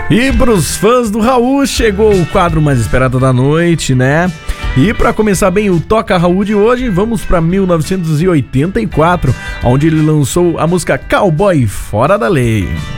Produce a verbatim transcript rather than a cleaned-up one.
E pros fãs do Raul, chegou o quadro mais esperado da noite, né? E para começar bem o Toca Raul de hoje, vamos para mil novecentos e oitenta e quatro, onde ele lançou a música Cowboy Fora da Lei.